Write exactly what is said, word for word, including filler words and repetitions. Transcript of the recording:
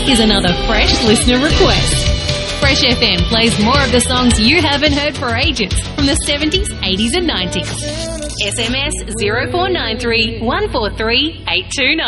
is another Fresh listener request. Fresh F M plays more of the songs you haven't heard for ages from the seventies, eighties and nineties. S M S zero four nine three, one four three, eight two nine.